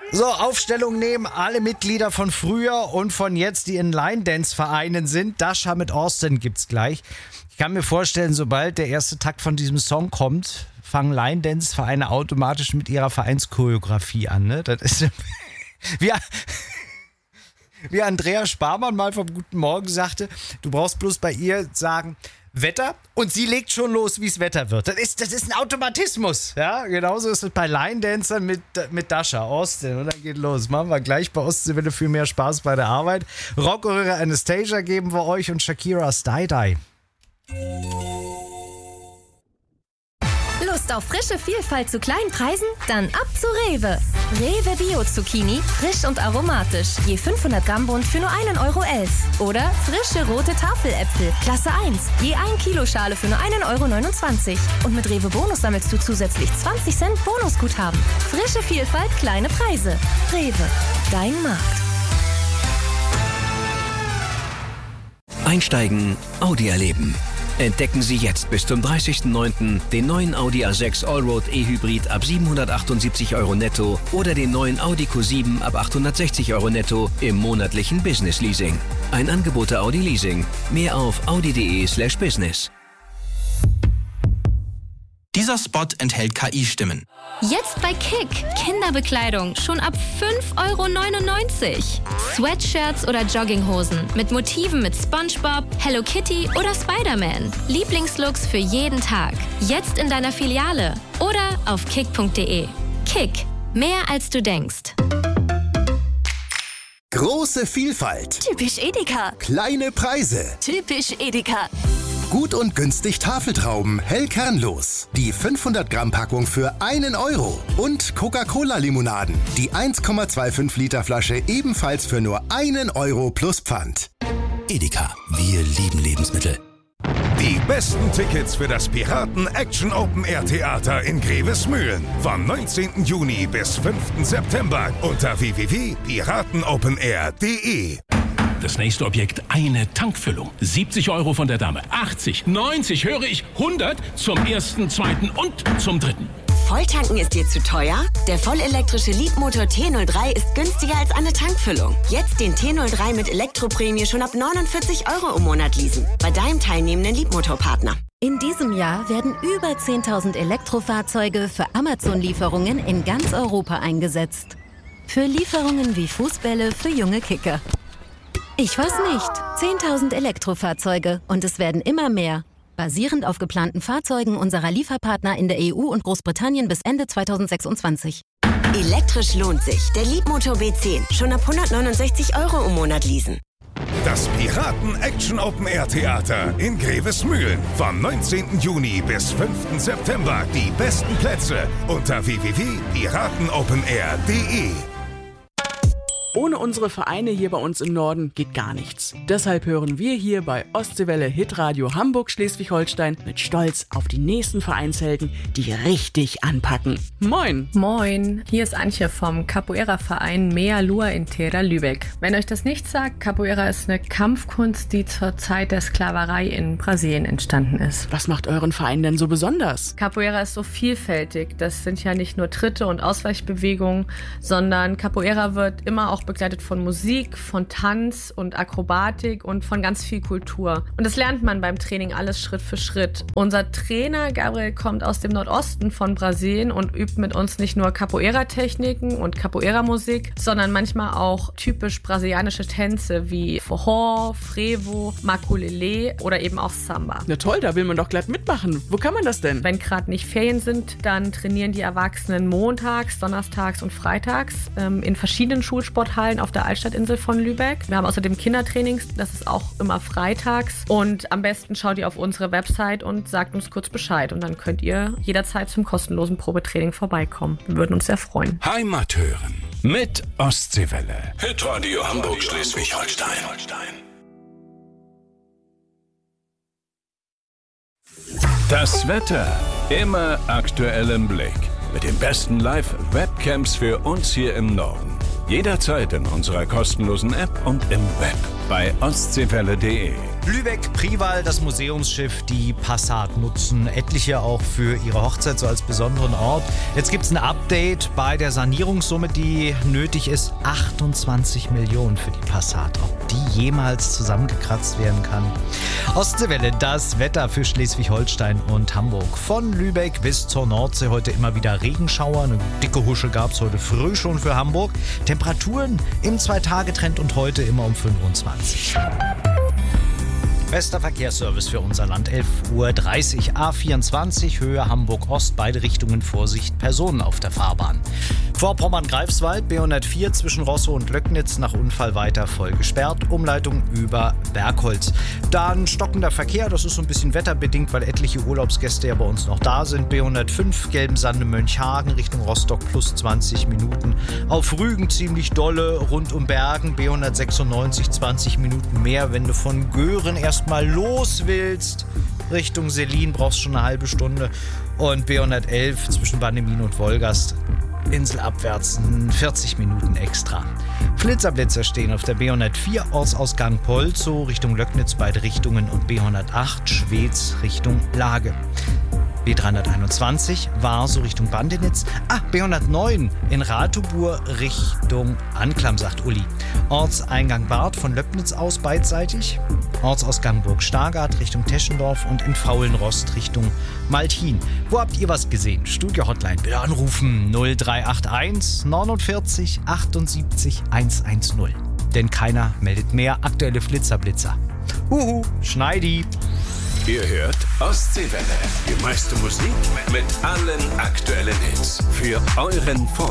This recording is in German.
So, Aufstellung nehmen alle Mitglieder von früher und von jetzt, die in Line-Dance-Vereinen sind. Dasha mit Austin gibt's gleich. Ich kann mir vorstellen, sobald der erste Takt von diesem Song kommt, fangen Line-Dance-Vereine automatisch mit ihrer Vereinschoreografie an. Ne? Das ist wie Andrea Sparmann mal vom Guten Morgen sagte, du brauchst bloß bei ihr sagen, Wetter, und sie legt schon los, wie es Wetter wird. Das ist ein Automatismus. Ja, genauso ist es bei Line-Dancern mit Dasha Austin. Und dann geht los. Machen wir gleich bei Ostseewelle für mehr Spaß bei der Arbeit. Rockröhre Anastasia geben wir euch und Shakiras Die-Die. Lust auf frische Vielfalt zu kleinen Preisen? Dann ab zu Rewe. Rewe Bio Zucchini, frisch und aromatisch. Je 500 Gramm Bund für nur 1,11 €. Oder frische rote Tafeläpfel, Klasse 1. Je 1 Kilo Schale für nur 1,29 €. Und mit Rewe Bonus sammelst du zusätzlich 20 Cent Bonusguthaben. Frische Vielfalt, kleine Preise. Rewe, dein Markt. Einsteigen, Audi erleben. Entdecken Sie jetzt bis zum 30.09. den neuen Audi A6 Allroad E-Hybrid ab 778 € netto oder den neuen Audi Q7 ab 860 € netto im monatlichen Business Leasing. Ein Angebot der Audi Leasing. Mehr auf audi.de/business. Dieser Spot enthält KI-Stimmen. Jetzt bei Kick. Kinderbekleidung schon ab 5,99 €. Sweatshirts oder Jogginghosen mit Motiven mit SpongeBob, Hello Kitty oder Spider-Man. Lieblingslooks für jeden Tag. Jetzt in deiner Filiale oder auf kick.de. Kick. Mehr als du denkst. Große Vielfalt. Typisch Edeka. Kleine Preise. Typisch Edeka. Gut und günstig Tafeltrauben, hellkernlos. Die 500-Gramm-Packung für 1 €. Und Coca-Cola-Limonaden. Die 1,25 Liter Flasche ebenfalls für nur 1 € plus Pfand. Edeka, wir lieben Lebensmittel. Die besten Tickets für das Piraten Action Open Air Theater in Grevesmühlen. Vom 19. Juni bis 5. September unter www.piratenopenair.de. Das nächste Objekt, eine Tankfüllung. 70 € von der Dame. 80, 90, höre ich, 100 zum ersten, zweiten und zum dritten. Volltanken ist dir zu teuer? Der vollelektrische Leapmotor T03 ist günstiger als eine Tankfüllung. Jetzt den T03 mit Elektroprämie schon ab 49 € im Monat leasen. Bei deinem teilnehmenden Leapmotor-Partner. In diesem Jahr werden über 10.000 Elektrofahrzeuge für Amazon-Lieferungen in ganz Europa eingesetzt. Für Lieferungen wie Fußbälle für junge Kicker. Ich weiß nicht. 10.000 Elektrofahrzeuge und es werden immer mehr. Basierend auf geplanten Fahrzeugen unserer Lieferpartner in der EU und Großbritannien bis Ende 2026. Elektrisch lohnt sich. Der Leapmotor B10. Schon ab 169 € im Monat leasen. Das Piraten Action Open Air Theater in Grevesmühlen. Vom 19. Juni bis 5. September. Die besten Plätze unter www.piratenopenair.de. Ohne unsere Vereine hier bei uns im Norden geht gar nichts. Deshalb hören wir hier bei Ostseewelle Hitradio Hamburg-Schleswig-Holstein mit Stolz auf die nächsten Vereinshelden, die richtig anpacken. Moin! Moin, hier ist Antje vom Capoeira-Verein Mea Lua in Terra Lübeck. Wenn euch das nichts sagt, Capoeira ist eine Kampfkunst, die zur Zeit der Sklaverei in Brasilien entstanden ist. Was macht euren Verein denn so besonders? Capoeira ist so vielfältig. Das sind ja nicht nur Tritte und Ausweichbewegungen, sondern Capoeira wird immer auch begleitet von Musik, von Tanz und Akrobatik und von ganz viel Kultur. Und das lernt man beim Training alles Schritt für Schritt. Unser Trainer Gabriel kommt aus dem Nordosten von Brasilien und übt mit uns nicht nur Capoeira-Techniken und Capoeira-Musik, sondern manchmal auch typisch brasilianische Tänze wie Forró, Frevo, Maculelê oder eben auch Samba. Na toll, da will man doch glatt mitmachen. Wo kann man das denn? Wenn gerade nicht Ferien sind, dann trainieren die Erwachsenen montags, donnerstags und freitags in verschiedenen Schulsportarten auf der Altstadtinsel von Lübeck. Wir haben außerdem Kindertrainings, das ist auch immer freitags. Und am besten schaut ihr auf unsere Website und sagt uns kurz Bescheid. Und dann könnt ihr jederzeit zum kostenlosen Probetraining vorbeikommen. Wir würden uns sehr freuen. Heimat hören mit Ostseewelle. Hitradio Hamburg-Schleswig-Holstein. Das Wetter immer aktuell im Blick. Mit den besten Live-Webcams für uns hier im Norden. Jederzeit in unserer kostenlosen App und im Web bei ostseewelle.de. Lübeck, Prival, das Museumsschiff, die Passat nutzen. Etliche auch für ihre Hochzeit so als besonderen Ort. Jetzt gibt es ein Update bei der Sanierungssumme, die nötig ist. 28 Millionen für die Passat. Ob die jemals zusammengekratzt werden kann. Ostseewelle, das Wetter für Schleswig-Holstein und Hamburg. Von Lübeck bis zur Nordsee heute immer wieder Regenschauer. Eine dicke Husche gab es heute früh schon für Hamburg. Temperaturen im 2-Tage-Trend und heute immer um 25. Bester Verkehrsservice für unser Land, 11:30 Uhr. A24, Höhe Hamburg-Ost, beide Richtungen Vorsicht, Personen auf der Fahrbahn. Vorpommern-Greifswald, B104 zwischen Rosso und Löcknitz, nach Unfall weiter voll gesperrt, Umleitung über Bergholz. Dann stockender Verkehr, das ist so ein bisschen wetterbedingt, weil etliche Urlaubsgäste ja bei uns noch da sind. B105, Gelbensande-Mönchhagen Richtung Rostock plus 20 Minuten. Auf Rügen ziemlich dolle, rund um Bergen, B196, 20 Minuten mehr, wenn du von Göhren erstmal los willst. Richtung Selin brauchst du schon eine halbe Stunde. Und B111 zwischen Bannemin und Wolgast, inselabwärts 40 Minuten extra. Flitzerblitzer stehen auf der B104 Ortsausgang Polzow Richtung Löcknitz, beide Richtungen, und B108 Schwez Richtung Lage. B321 Warso Richtung Bandenitz. B109 in Ratobur Richtung Anklam, sagt Uli. Ortseingang Barth von Löppnitz aus beidseitig. Ortsausgang Burg-Stargard Richtung Teschendorf und in Faulenrost Richtung Maltin. Wo habt ihr was gesehen? Studio-Hotline bitte anrufen 0381 49 78 110. Denn keiner meldet mehr aktuelle Flitzerblitzer. Schneidi. Ihr hört Ostseewelle. Die meiste Musik mit allen aktuellen Hits. Für euren